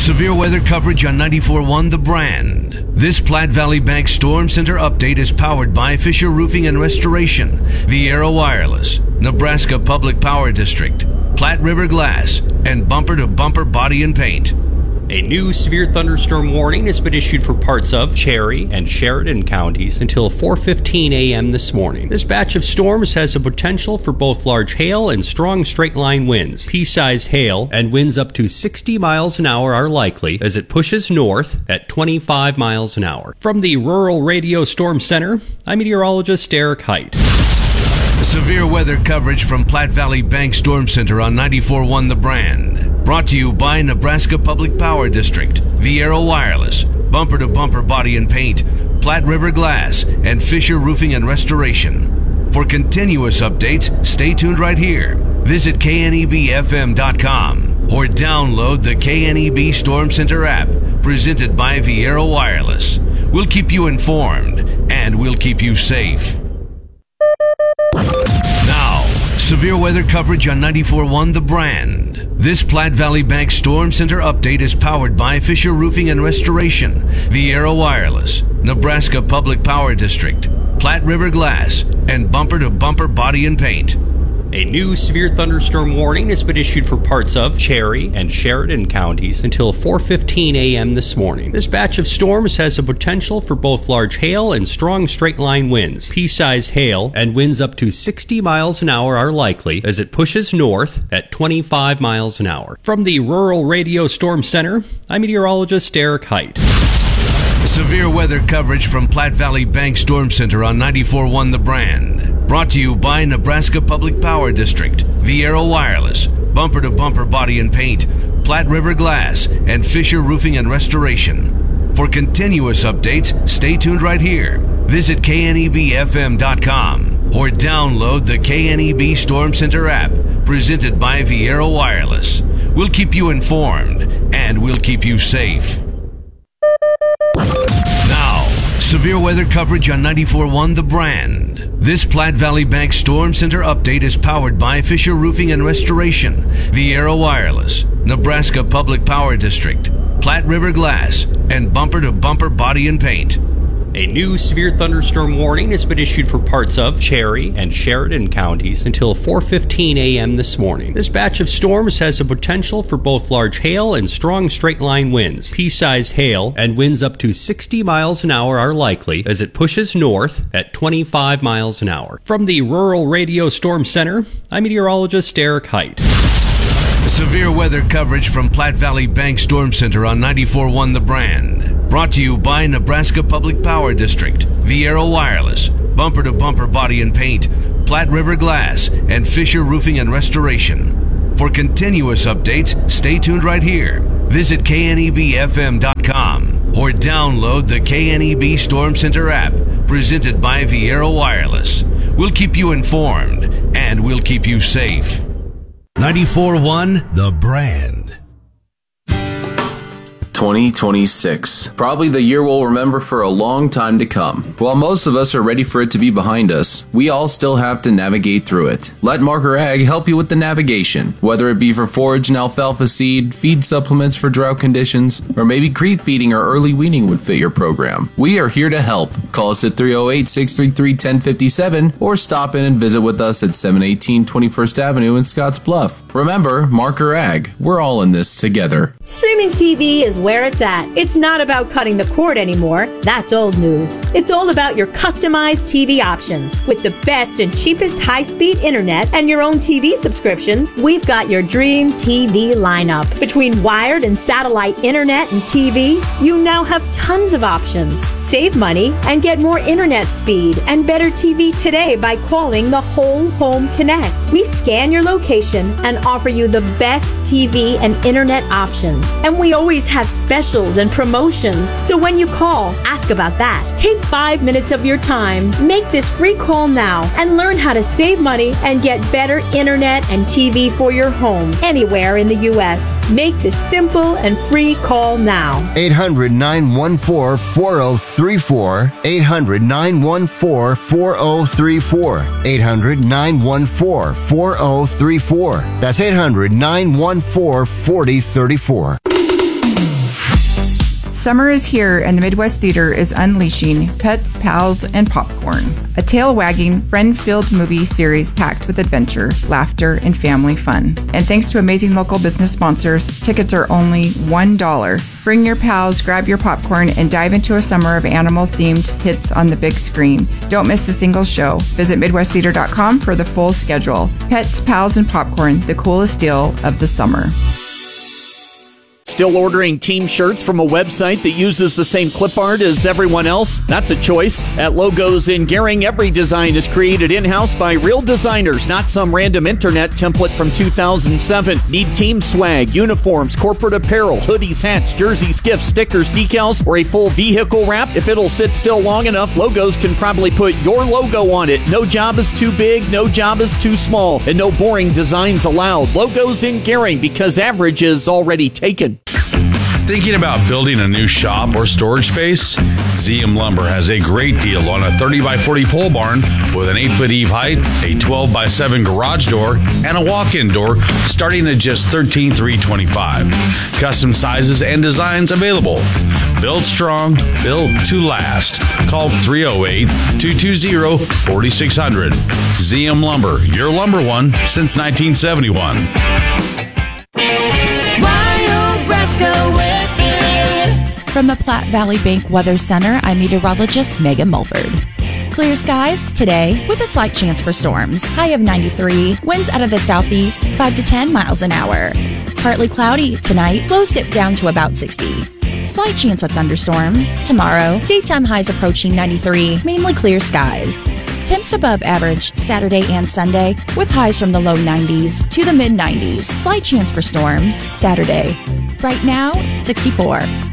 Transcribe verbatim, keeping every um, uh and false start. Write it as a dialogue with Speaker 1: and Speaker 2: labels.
Speaker 1: Severe weather coverage on ninety-four point one The Brand. This Platte Valley Bank Storm Center update is powered by Fisher Roofing and Restoration, Viera Wireless, Nebraska Public Power District, Platte River Glass, and Bumper to Bumper Body and Paint.
Speaker 2: A new severe thunderstorm warning has been issued for parts of Cherry and Sheridan counties until four fifteen a.m. this morning. This batch of storms has the potential for both large hail and strong straight-line winds. Pea-sized hail and winds up to sixty miles an hour are likely as it pushes north at twenty-five miles an hour. From the Rural Radio Storm Center, I'm meteorologist Eric Height.
Speaker 1: Severe weather coverage from Platte Valley Bank Storm Center on ninety-four point one The Brand. Brought to you by Nebraska Public Power District, Viera Wireless, Bumper to Bumper Body and Paint, Platte River Glass, and Fisher Roofing and Restoration. For continuous updates, stay tuned right here. Visit K N E B F M dot com or download the K N E B Storm Center app presented by Viera Wireless. We'll keep you informed and we'll keep you safe. Now, severe weather coverage on ninety-four point one The Brand. This Platte Valley Bank Storm Center update is powered by Fisher Roofing and Restoration, Viera Wireless, Nebraska Public Power District, Platte River Glass, and Bumper to Bumper Body and Paint.
Speaker 2: A new severe thunderstorm warning has been issued for parts of Cherry and Sheridan counties until four fifteen a.m. this morning. This batch of storms has the potential for both large hail and strong straight-line winds. Pea-sized hail and winds up to sixty miles an hour are likely as it pushes north at twenty-five miles an hour. From the Rural Radio Storm Center, I'm meteorologist Eric Height.
Speaker 1: Severe weather coverage from Platte Valley Bank Storm Center on ninety-four point one The Brand. Brought to you by Nebraska Public Power District, Viera Wireless, Bumper to Bumper Body and Paint, Platte River Glass, and Fisher Roofing and Restoration. For continuous updates, stay tuned right here. Visit K N E B F M dot com or download the K N E B Storm Center app presented by Viera Wireless. We'll keep you informed and we'll keep you safe. Now, severe weather coverage on ninety-four point one The Brand. This Platte Valley Bank Storm Center update is powered by Fisher Roofing and Restoration, Viera Wireless, Nebraska Public Power District, Platte River Glass, and Bumper to Bumper Body and Paint.
Speaker 2: A new severe thunderstorm warning has been issued for parts of Cherry and Sheridan counties until four fifteen a.m. this morning. This batch of storms has the potential for both large hail and strong straight-line winds. Pea-sized hail and winds up to sixty miles an hour are likely as it pushes north at twenty-five miles an hour. From the Rural Radio Storm Center, I'm meteorologist Eric Height.
Speaker 1: Severe weather coverage from Platte Valley Bank Storm Center on ninety-four point one The Brand. Brought to you by Nebraska Public Power District, Viera Wireless, Bumper to Bumper Body and Paint, Platte River Glass, and Fisher Roofing and Restoration. For continuous updates, stay tuned right here. Visit K N E B F M dot com or download the K N E B Storm Center app presented by Viera Wireless. We'll keep you informed and we'll keep you safe.
Speaker 3: ninety-four point one The Brand.
Speaker 4: twenty twenty-six. Probably the year we'll remember for a long time to come. While most of us are ready for it to be behind us, we all still have to navigate through it. Let Marker Ag help you with the navigation. Whether it be for forage and alfalfa seed, feed supplements for drought conditions, or maybe creep feeding or early weaning would fit your program. We are here to help. Call us at three oh eight, six three three, one oh five seven or stop in and visit with us at seven eighteen twenty-first Avenue in Scotts Bluff. Remember, Marker Ag. We're all in this together.
Speaker 5: Streaming T V is where it's at. It's not about cutting the cord anymore. That's old news. It's all about your customized T V options. With the best and cheapest high-speed internet and your own T V subscriptions, we've got your dream T V lineup. Between wired and satellite internet and T V, you now have tons of options. Save money and get more internet speed and better T V today by calling the Whole Home Connect. We scan your location and offer you the best T V and internet options. And we always have specials and promotions. So when you call, ask about that. Take five minutes of your time. Make this free call now and learn how to save money and get better internet and T V for your home anywhere in the U S. Make this simple and free call now.
Speaker 6: eight hundred, nine one four, four oh three four. eight hundred, nine one four, four oh three four. eight hundred, nine one four, four oh three four. That's eight hundred, nine one four, four oh three four.
Speaker 7: Summer is here and the Midwest Theater is unleashing Pets, Pals, and Popcorn, a tail-wagging, friend-filled movie series packed with adventure, laughter, and family fun. And thanks to amazing local business sponsors, tickets are only one dollar. Bring your pals, grab your popcorn, and dive into a summer of animal-themed hits on the big screen. Don't miss a single show. Visit Midwest Theater dot com for the full schedule. Pets, Pals, and Popcorn, the coolest deal of the summer.
Speaker 8: Still ordering team shirts from a website that uses the same clip art as everyone else? That's a choice. At Logos in Gering, every design is created in-house by real designers, not some random internet template from two thousand seven. Need team swag, uniforms, corporate apparel, hoodies, hats, jerseys, gifts, stickers, decals, or a full vehicle wrap? If it'll sit still long enough, Logos can probably put your logo on it. No job is too big, no job is too small, and no boring designs allowed. Logos in Gering, because average is already taken.
Speaker 9: Thinking about building a new shop or storage space? Z M Lumber has a great deal on a thirty by forty pole barn with an eight foot eave height, a twelve by seven garage door, and a walk-in door starting at just thirteen thousand three hundred twenty-five dollars. Custom sizes and designs available. Built strong, built to last. Call three oh eight, two two zero, four six zero zero. Z M Lumber, your lumber one since nineteen seventy-one.
Speaker 10: From the Platte Valley Bank Weather Center, I'm meteorologist Megan Mulford. Clear skies today with a slight chance for storms. High of ninety-three, winds out of the southeast, five to ten miles an hour. Partly cloudy tonight, lows dip down to about sixty. Slight chance of thunderstorms. Tomorrow, daytime highs approaching ninety-three, mainly clear skies. Temps above average Saturday and Sunday, with highs from the low nineties to the mid nineties. Slight chance for storms Saturday. Right now, sixty-four.